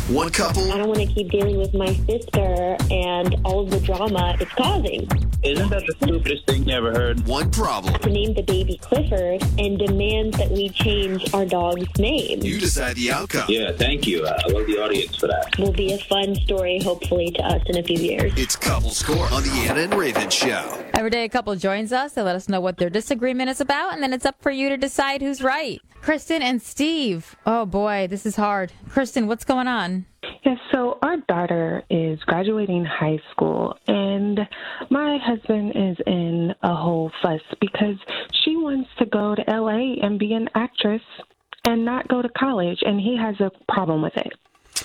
One couple. I don't want to keep dealing with my sister and all of the drama it's causing. Isn't that the stupidest thing you ever heard? One problem. To name the baby Clifford and demands that we change our dog's name. You decide the outcome. Yeah, thank you. I love the audience for that. Will be a fun story, hopefully, to us in a few years. It's Couple Score on the Anna and Raven Show. Every day a couple joins us. They let us know what their disagreement is about, and then it's up for you to decide who's right. Kristen and Steve. Oh, boy, this is hard. Kristen, what's going on? Yes, so our daughter is graduating high school, and my husband is in a whole fuss because she wants to go to L.A. and be an actress and not go to college, and he has a problem with it.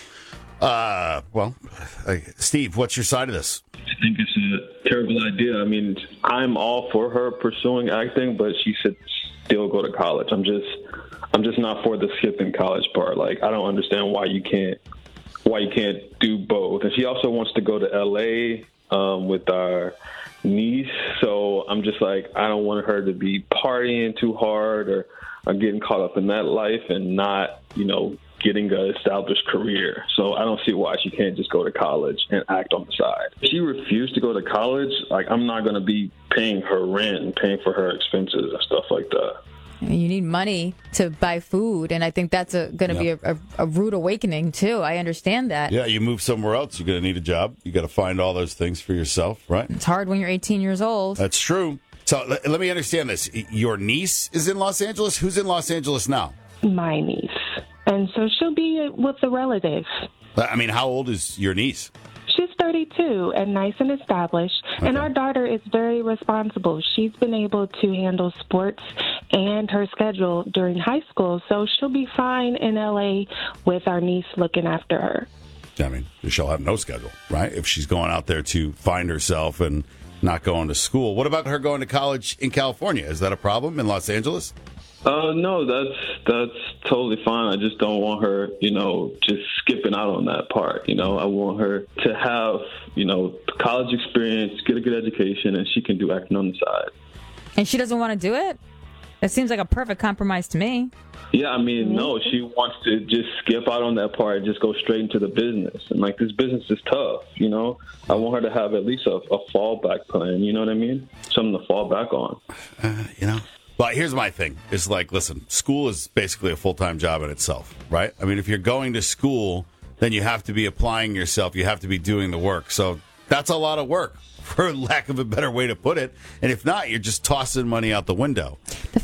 Steve, what's your side of this? I think it's a terrible idea. I mean, I'm all for her pursuing acting, but she should still go to college. I'm just not for the skipping college part. Like, I don't understand why you can't do both. And she also wants to go to LA with our niece. So I'm just like, I don't want her to be partying too hard or getting caught up in that life and not, getting an established career. So I don't see why she can't just go to college and act on the side. If she refused to go to college, like, I'm not going to be paying her rent and paying for her expenses and stuff like that. You need money to buy food, and I think that's going to be a rude awakening, too. I understand that. Yeah, you move somewhere else, you're going to need a job. You got to find all those things for yourself, right? It's hard when you're 18 years old. That's true. So let me understand this. Your niece is in Los Angeles? Who's in Los Angeles now? My niece. And so she'll be with a relative. I mean, how old is your niece? She's 32 and nice and established. Okay. And our daughter is very responsible. She's been able to handle sports and her schedule during high school. So she'll be fine in L.A. with our niece looking after her. I mean, she'll have no schedule, right? If she's going out there to find herself and not going to school. What about her going to college in California? Is that a problem in Los Angeles? No, that's totally fine. I just don't want her, just skipping out on that part. I want her to have, college experience, get a good education, and she can do acting on the side. And she doesn't want to do it? That seems like a perfect compromise to me. Yeah, I mean, no, she wants to just skip out on that part and just go straight into the business. And, this business is tough, I want her to have at least a fallback plan, you know what I mean? Something to fall back on. Well, here's my thing. It's like, listen, school is basically a full-time job in itself, right? I mean, if you're going to school, then you have to be applying yourself. You have to be doing the work. So that's a lot of work, for lack of a better way to put it. And if not, you're just tossing money out the window.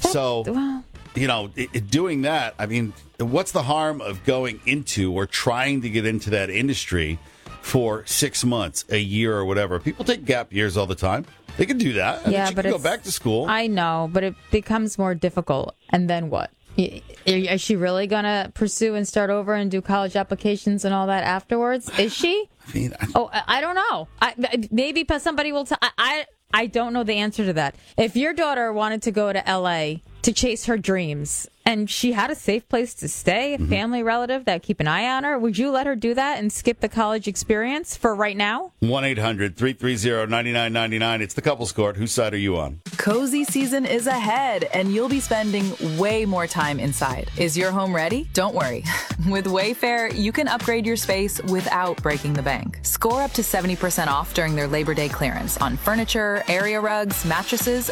Doing that, I mean, what's the harm of going into or trying to get into that industry for 6 months, a year, or whatever? People take gap years all the time. They can do that. But go back to school. I know, but it becomes more difficult. And then what? Is she really going to pursue and start over and do college applications and all that afterwards? Is she? I don't know. Maybe somebody will. I don't know the answer to that. If your daughter wanted to go to L.A. to chase her dreams, and she had a safe place to stay, a family relative that keep an eye on her, would you let her do that and skip the college experience for right now? 1-800-330-9999. It's the Couples Court. Whose side are you on? Cozy season is ahead, and you'll be spending way more time inside. Is your home ready? Don't worry. With Wayfair, you can upgrade your space without breaking the bank. Score up to 70% off during their Labor Day clearance on furniture, area rugs, mattresses,